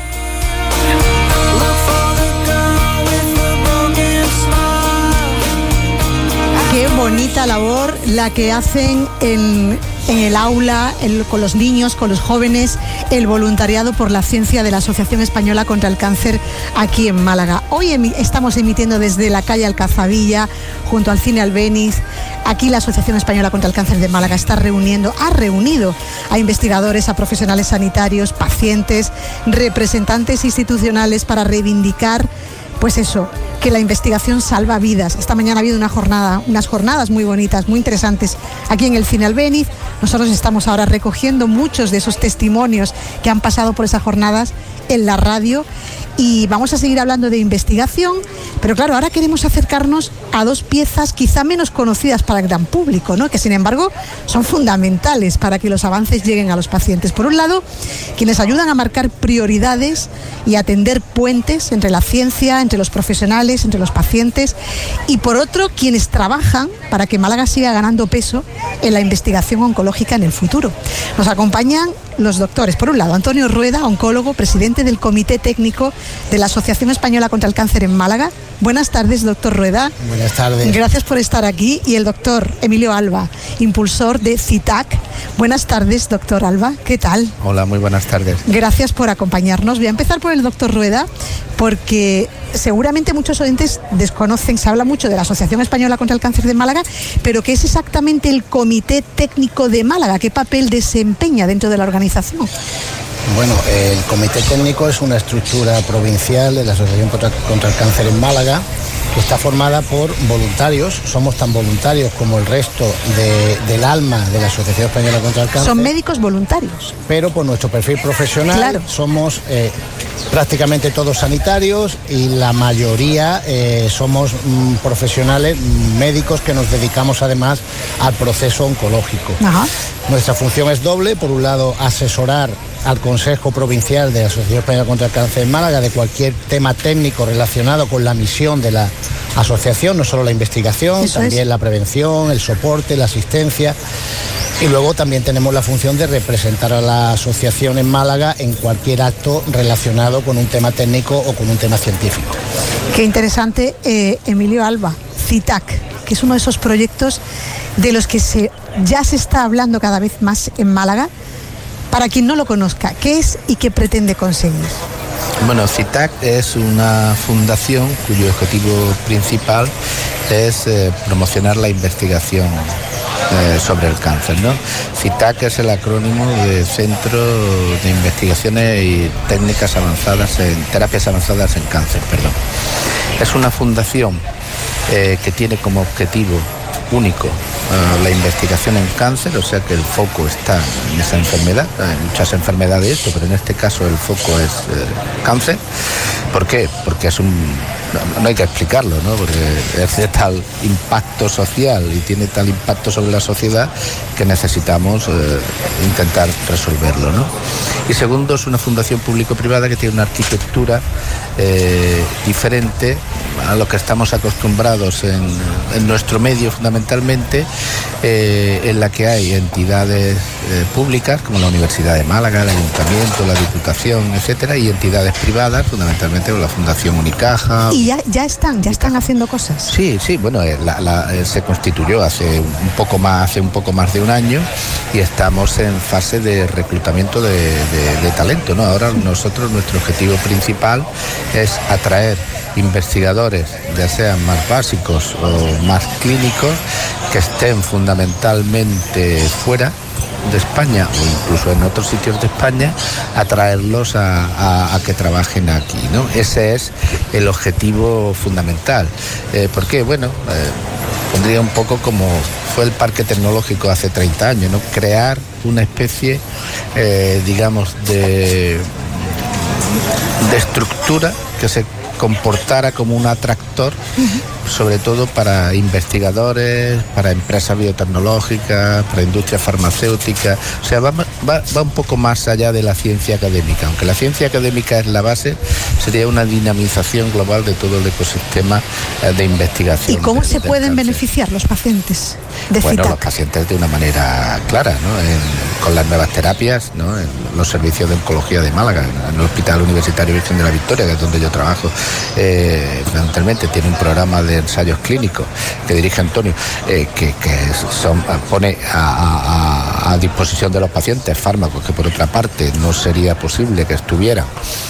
Speaker 15: Qué bonita labor la que hacen en, en el aula, el, con los niños, con los jóvenes, el voluntariado por la ciencia de la Asociación Española contra el Cáncer aquí en Málaga. Hoy emi- estamos emitiendo desde la calle Alcazabilla, junto al Cine Albéniz, Aquí la Asociación Española contra el Cáncer de Málaga está reuniendo, ha reunido a investigadores, a profesionales sanitarios, pacientes, representantes institucionales para reivindicar, pues eso, que la investigación salva vidas. Esta mañana ha habido una jornada, unas jornadas muy bonitas, muy interesantes aquí en el Cine Albéniz. Nosotros estamos ahora recogiendo muchos de esos testimonios que han pasado por esas jornadas en la radio y vamos a seguir hablando de investigación, pero claro, ahora queremos acercarnos a dos piezas quizá menos conocidas para el gran público, ¿no?, que sin embargo son fundamentales para que los avances lleguen a los pacientes. Por un lado, quienes ayudan a marcar prioridades y a tender puentes entre la ciencia, entre los profesionales, entre los pacientes, y por otro, quienes trabajan para que Málaga siga ganando peso en la investigación oncológica en el futuro. Nos acompañan los doctores. Por un lado, Antonio Rueda, oncólogo, presidente del Comité Técnico de la Asociación Española contra el Cáncer en Málaga. Buenas tardes, doctor Rueda.
Speaker 6: Buenas tardes.
Speaker 15: Gracias por estar aquí. Y el doctor Emilio Alba, impulsor de CITAC. Buenas tardes, doctor Alba. ¿Qué tal?
Speaker 6: Hola, muy buenas tardes.
Speaker 15: Gracias por acompañarnos. Voy a empezar por el doctor Rueda, porque seguramente muchos oyentes desconocen, se habla mucho de la Asociación Española contra el Cáncer de Málaga, pero ¿qué es exactamente el Comité Técnico de Málaga? ¿Qué papel desempeña dentro de la organización?
Speaker 6: Bueno, el Comité Técnico es una estructura provincial de la Asociación contra, contra el Cáncer en Málaga, que está formada por voluntarios. Somos tan voluntarios como el resto de, del alma de la Asociación Española contra el Cáncer.
Speaker 15: Son médicos voluntarios.
Speaker 6: Pero por nuestro perfil profesional, claro, somos eh, prácticamente todos sanitarios y la mayoría eh, somos mm, profesionales, médicos que nos dedicamos además al proceso oncológico. Ajá. Nuestra función es doble: por un lado, asesorar al Consejo Provincial de la Asociación Española contra el Cáncer en Málaga de cualquier tema técnico relacionado con la misión de la asociación, no solo la investigación, Eso también es. la prevención, el soporte, la asistencia. Y luego también tenemos la función de representar a la asociación en Málaga en cualquier acto relacionado con un tema técnico o con un tema científico.
Speaker 15: Qué interesante, eh, Emilio Alba, CITAC, que es uno de esos proyectos de los que se, ya se está hablando cada vez más en Málaga. Para quien no lo conozca, ¿qué es y qué pretende conseguir?
Speaker 6: Bueno, CITAC es una fundación cuyo objetivo principal es eh, promocionar la investigación eh, sobre el cáncer, ¿no? CITAC es el acrónimo de Centro de Investigaciones y Técnicas Avanzadas en Terapias Avanzadas en Cáncer, perdón. Es una fundación eh, que tiene como objetivo único uh, la investigación en cáncer, o sea que el foco está en esa enfermedad. Hay muchas enfermedades, pero en este caso el foco es eh, cáncer. ¿Por qué? Porque es un... No, no hay que explicarlo, ¿no? Porque es de tal impacto social y tiene tal impacto sobre la sociedad que necesitamos eh, intentar resolverlo, ¿no? Y segundo, es una fundación público-privada que tiene una arquitectura eh, diferente a lo que estamos acostumbrados en, en nuestro medio fundamentalmente, eh, en la que hay entidades eh, públicas como la Universidad de Málaga, el Ayuntamiento, la Diputación, etcétera, y entidades privadas, fundamentalmente la Fundación Unicaja.
Speaker 15: Y ya, ya están, ya están haciendo cosas.
Speaker 6: Sí, sí, bueno, la, la, se constituyó hace un poco más, hace un poco más de un año y estamos en fase de reclutamiento de, de, de talento, ¿no? Ahora nosotros, nuestro objetivo principal es atraer investigadores, ya sean más básicos o más clínicos, que estén fundamentalmente fuera de España o incluso en otros sitios de España, atraerlos a, a, a que trabajen aquí, ¿no? Ese es el objetivo fundamental. Eh, ¿Por qué? Bueno, eh, pondría un poco como fue el Parque Tecnológico hace treinta años, ¿no? Crear una especie, eh, digamos, de, de estructura que se comportara como un atractor, uh-huh, sobre todo para investigadores, para empresas biotecnológicas, para industria farmacéutica. O sea, va, va, va un poco más allá de la ciencia académica. Aunque la ciencia académica es la base, sería una dinamización global de todo el ecosistema de investigación.
Speaker 15: ¿Y cómo
Speaker 6: de,
Speaker 15: se pueden
Speaker 6: cáncer.
Speaker 15: beneficiar los pacientes de
Speaker 6: Bueno,
Speaker 15: CITAC?
Speaker 6: los pacientes de una manera clara, ¿no? En, con las nuevas terapias, ¿no? En los servicios de oncología de Málaga, en el Hospital Universitario Virgen de la Victoria, que es donde yo trabajo. Eh, fundamentalmente tiene un programa de ensayos clínicos que dirige Antonio, eh, que, que son, pone a, a, a disposición de los pacientes fármacos que por otra parte no sería posible que estuvieran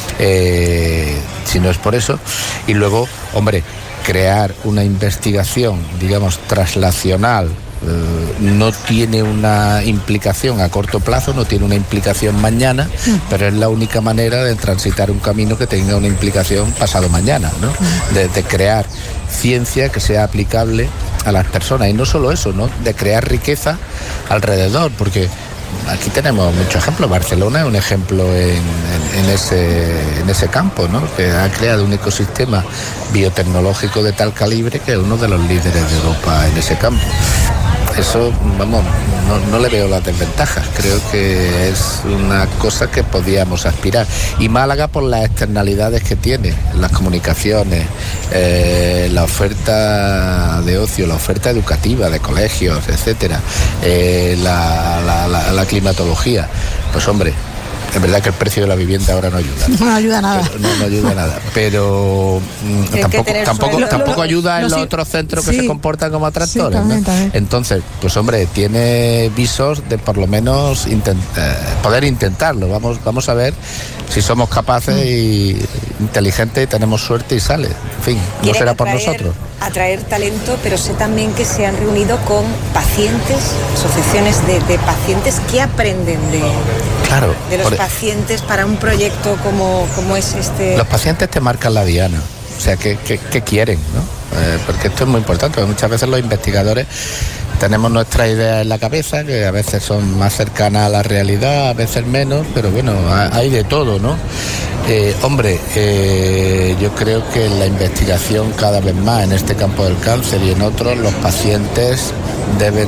Speaker 6: eh, si no es por eso. Y luego, hombre, crear una investigación, digamos, traslacional Eh, no tiene una implicación a corto plazo, no tiene una implicación mañana, mm. pero es la única manera de transitar un camino que tenga una implicación pasado mañana, ¿no? Mm. De, de crear ciencia que sea aplicable a las personas. Y no solo eso, ¿no? De crear riqueza alrededor, porque aquí tenemos muchos ejemplos. Barcelona es un ejemplo en, en, en, ese, en ese campo, ¿no? Que ha creado un ecosistema biotecnológico de tal calibre que es uno de los líderes de Europa en ese campo. Eso, vamos, no, no le veo las desventajas. Creo que es una cosa que podíamos aspirar. Y Málaga, por las externalidades que tiene, las comunicaciones, eh, la oferta de ocio, la oferta educativa de colegios, etcétera, eh, la, la, la, la climatología, pues hombre, es verdad que el precio de la vivienda ahora no ayuda.
Speaker 15: No ayuda nada.
Speaker 6: Pero, no, no ayuda nada. Pero mmm, tampoco, tampoco, tampoco lo, lo, ayuda lo, en los sí, otros centros que sí, se comportan como atractores. Sí, también, ¿no? También. Entonces, pues hombre, tiene visos de por lo menos intent, eh, poder intentarlo. Vamos, vamos a ver si somos capaces mm. y inteligentes y tenemos suerte y sale. En fin, no será por
Speaker 18: atraer,
Speaker 6: nosotros.
Speaker 18: Atraer talento, pero sé también que se han reunido con pacientes, asociaciones de, de pacientes que aprenden de,
Speaker 6: claro,
Speaker 18: de los por... pacientes para un proyecto como, como es este.
Speaker 6: Los pacientes te marcan la diana, o sea, ¿qué, qué, qué quieren, ¿no? Eh, porque esto es muy importante, porque muchas veces los investigadores tenemos nuestras ideas en la cabeza, que a veces son más cercanas a la realidad, a veces menos, pero bueno, hay de todo, ¿no? Eh, hombre, eh, yo creo que en la investigación cada vez más en este campo del cáncer y en otros, los pacientes deben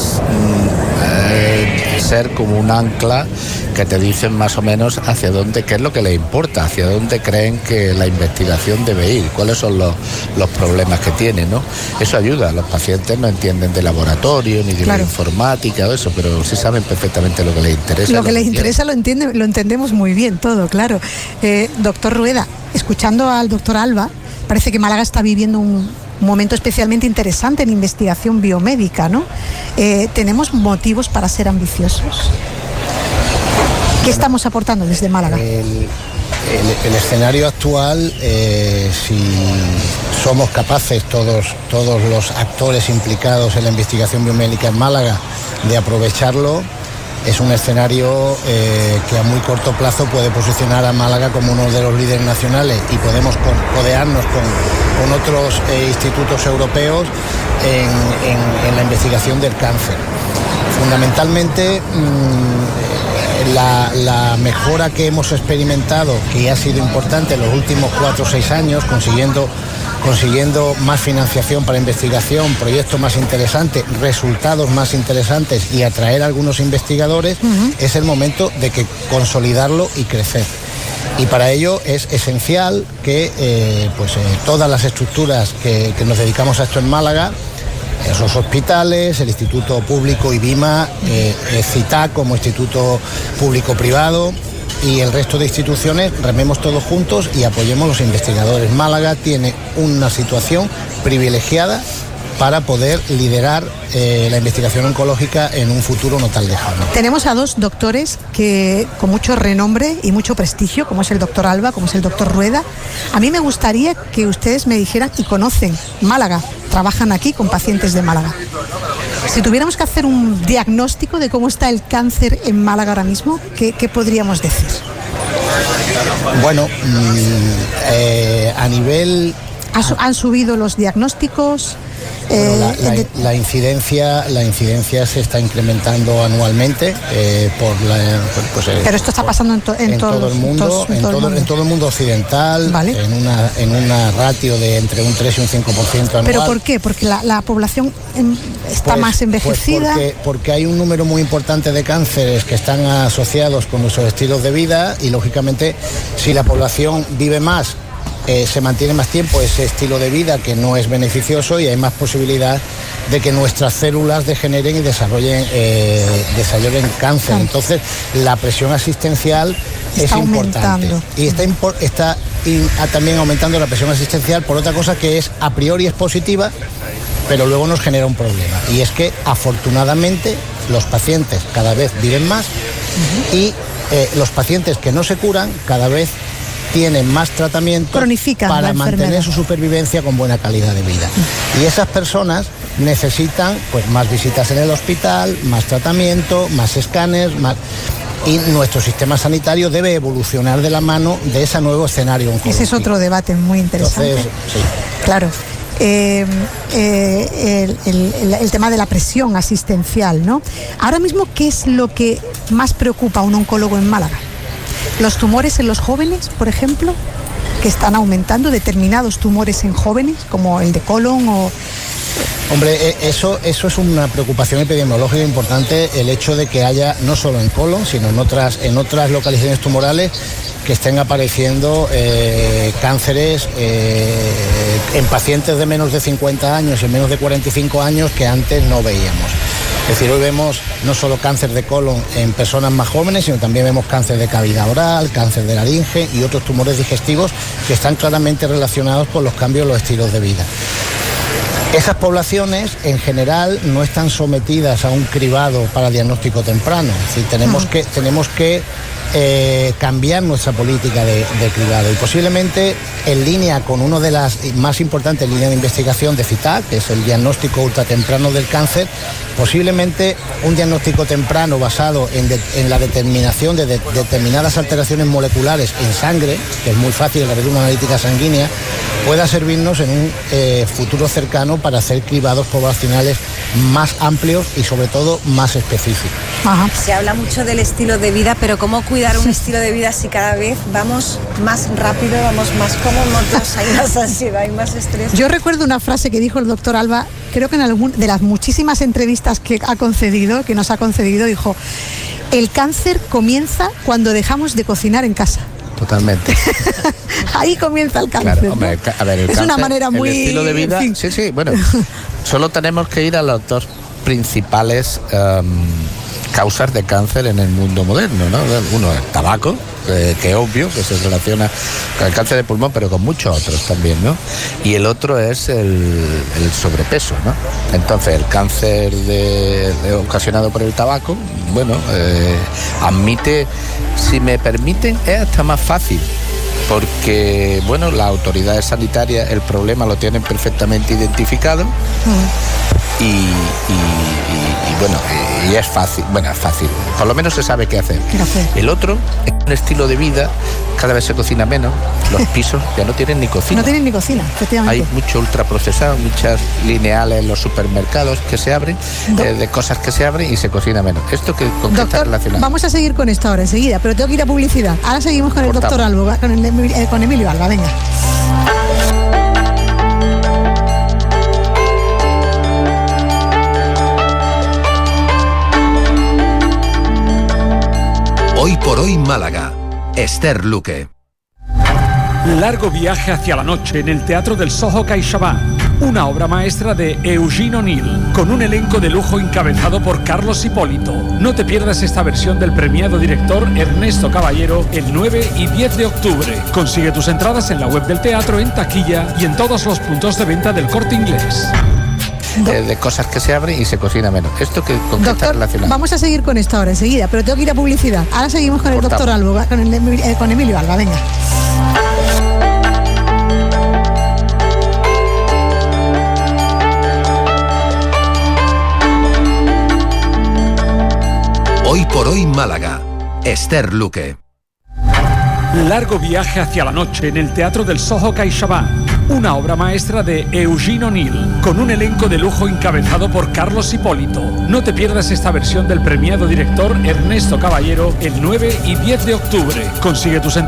Speaker 6: eh, ser como un ancla que te dicen más o menos hacia dónde, qué es lo que les importa, hacia dónde creen que la investigación debe ir, cuáles son los, los problemas que tienen, ¿no? Eso ayuda, los pacientes no entienden de laboratorio ni de claro. informática o eso, pero sí saben perfectamente lo que les interesa.
Speaker 15: Lo, lo que les interesa lo, entiende, lo entendemos muy bien todo, claro. Eh, doctor Rueda, escuchando al doctor Alba, parece que Málaga está viviendo un un momento especialmente interesante en investigación biomédica, ¿no? Eh, ¿Tenemos motivos para ser ambiciosos? ¿Qué bueno, estamos aportando desde Málaga?
Speaker 7: El, el, el escenario actual, eh, si somos capaces todos, todos los actores implicados en la investigación biomédica en Málaga de aprovecharlo, es un escenario eh, que a muy corto plazo puede posicionar a Málaga como uno de los líderes nacionales y podemos codearnos con, con otros eh, institutos europeos en, en, en la investigación del cáncer. Fundamentalmente, mmm, la, la mejora que hemos experimentado, que ha sido importante en los últimos cuatro o seis años, consiguiendo consiguiendo más financiación para investigación, proyectos más interesantes, resultados más interesantes y atraer a algunos investigadores, uh-huh. es el momento de que consolidarlo y crecer. Y para ello es esencial que eh, pues, eh, todas las estructuras que, que nos dedicamos a esto en Málaga, esos hospitales, el Instituto Público IBIMA, eh, eh, CITAC como Instituto Público-Privado, y el resto de instituciones, rememos todos juntos y apoyemos a los investigadores. Málaga tiene una situación privilegiada para poder liderar eh, la investigación oncológica en un futuro no tan lejano.
Speaker 15: Tenemos a dos doctores que con mucho renombre y mucho prestigio, como es el doctor Alba, como es el doctor Rueda. A mí me gustaría que ustedes me dijeran, y conocen Málaga, trabajan aquí con pacientes de Málaga. Si tuviéramos que hacer un diagnóstico de cómo está el cáncer en Málaga ahora mismo, ¿qué, qué podríamos decir?
Speaker 7: Bueno, mmm, eh, a nivel...
Speaker 15: ¿Han subido los diagnósticos?
Speaker 7: Bueno, la, la, la incidencia la incidencia se está incrementando anualmente eh, por la pues, eh,
Speaker 15: pero esto está pasando en, to, en,
Speaker 7: en
Speaker 15: todos,
Speaker 7: todo el mundo
Speaker 15: todos,
Speaker 7: en,
Speaker 15: en, todo,
Speaker 7: todo,
Speaker 15: el mundo.
Speaker 7: en todo el mundo occidental, ¿vale? en una en una ratio de entre un tres y un cinco por ciento anual.
Speaker 15: ¿Pero por qué? Porque la, la población está
Speaker 7: pues,
Speaker 15: más envejecida.
Speaker 7: Pues porque, porque hay un número muy importante de cánceres que están asociados con nuestros estilos de vida y lógicamente si la población vive más, Eh, se mantiene más tiempo ese estilo de vida que no es beneficioso y hay más posibilidad de que nuestras células degeneren y desarrollen, eh, desarrollen cáncer. Entonces, la presión asistencial
Speaker 15: está
Speaker 7: es importante.
Speaker 15: Aumentando.
Speaker 7: Y está, impor- está in- también aumentando la presión asistencial por otra cosa que es, a priori es positiva, pero luego nos genera un problema. Y es que, afortunadamente, los pacientes cada vez viven más uh-huh. y eh, los pacientes que no se curan cada vez tienen más tratamiento para mantener su supervivencia con buena calidad de vida. Y esas personas necesitan pues más visitas en el hospital, más tratamiento, más escáneres, más... y nuestro sistema sanitario debe evolucionar de la mano de ese nuevo escenario oncológico.
Speaker 15: Ese es otro debate muy interesante.
Speaker 7: Entonces, sí.
Speaker 15: Claro. Eh, eh, el, el, el tema de la presión asistencial, ¿no? Ahora mismo, ¿qué es lo que más preocupa a un oncólogo en Málaga? ¿Los tumores en los jóvenes, por ejemplo, que están aumentando, determinados tumores en jóvenes, como el de colon o...?
Speaker 7: Hombre, eso, eso es una preocupación epidemiológica importante, el hecho de que haya, no solo en colon, sino en otras, en otras localizaciones tumorales, que estén apareciendo eh, cánceres eh, en pacientes de menos de cincuenta años y menos de cuarenta y cinco años que antes no veíamos. Es decir, hoy vemos no solo cáncer de colon en personas más jóvenes, sino también vemos cáncer de cavidad oral, cáncer de laringe y otros tumores digestivos que están claramente relacionados con los cambios en los estilos de vida. Esas poblaciones en general no están sometidas a un cribado para diagnóstico temprano. Es decir, tenemos que, tenemos que eh, cambiar nuestra política de, de cribado y posiblemente en línea con una de las más importantes líneas de investigación de CITAC, que es el diagnóstico ultratemprano del cáncer, posiblemente un diagnóstico temprano basado en, de, en la determinación de, de determinadas alteraciones moleculares en sangre, que es muy fácil la red de una analítica sanguínea, pueda servirnos en un eh, futuro cercano para hacer cribados poblacionales más amplios y sobre todo más específicos.
Speaker 18: Ajá. Se habla mucho del estilo de vida, pero ¿cómo cuidar un estilo de vida si cada vez vamos más rápido, vamos más cómodos, hay más ansiedad, hay más estrés?
Speaker 15: Yo recuerdo una frase que dijo el doctor Alba, creo que en algún de las muchísimas entrevistas que ha concedido, que nos ha concedido, dijo: el cáncer comienza cuando dejamos de cocinar en casa.
Speaker 6: Totalmente.
Speaker 15: Ahí comienza el cáncer.
Speaker 6: Claro, hombre, a ver, el
Speaker 15: es
Speaker 6: cáncer,
Speaker 15: una manera muy...
Speaker 6: El estilo de vida,
Speaker 15: en fin.
Speaker 6: sí, sí, bueno, solo tenemos que ir a los dos principales um, causas de cáncer en el mundo moderno, ¿no? Uno es el tabaco, eh, que es obvio que se relaciona con el cáncer de pulmón, pero con muchos otros también, ¿no? Y el otro es el, el sobrepeso, ¿no? Entonces, el cáncer de, de, ocasionado por el tabaco, bueno, eh, admite, si me permiten, es hasta más fácil. Porque, bueno, las autoridades sanitarias el problema lo tienen perfectamente identificado mm. y, y, y, y, bueno, y es fácil, bueno, es fácil, por lo menos se sabe qué hacer.
Speaker 15: ¿Qué hacer?
Speaker 6: El otro es un estilo de vida, cada vez se cocina menos, los pisos ya no tienen ni cocina.
Speaker 15: No tienen ni cocina, efectivamente.
Speaker 6: Hay mucho ultraprocesado, muchas lineales en los supermercados que se abren, eh, de cosas que se abren y se cocina menos. ¿Esto que, con qué está relacionado?
Speaker 15: Vamos a seguir con esto ahora enseguida, pero tengo que ir a publicidad. Ahora seguimos con el Cortamos. doctor Alba, con, el, eh, con Emilio Alba, venga.
Speaker 1: Hoy por hoy Málaga. Esther Luque.
Speaker 20: Largo viaje hacia la noche en el Teatro del Soho CaixaBank, una obra maestra de Eugene O'Neill, con un elenco de lujo encabezado por Carlos Hipólito. No te pierdas esta versión del premiado director Ernesto Caballero el nueve y diez de octubre. Consigue tus entradas en la web del teatro, en taquilla y en todos los puntos de venta del Corte Inglés.
Speaker 6: De, de cosas que se abren y se cocina menos. ¿Esto que, con qué está relacionado?
Speaker 15: Vamos a seguir con esto ahora enseguida, pero tengo que ir a publicidad. Ahora seguimos con el Cortamos. doctor Alba, con, el, eh, con Emilio Alba, venga.
Speaker 1: Hoy por hoy Málaga. Esther Luque.
Speaker 20: Largo viaje hacia la noche en el Teatro del Soho CaixaBank, una obra maestra de Eugene O'Neill, con un elenco de lujo encabezado por Carlos Hipólito. No te pierdas esta versión del premiado director Ernesto Caballero el nueve y diez de octubre. Consigue tus entradas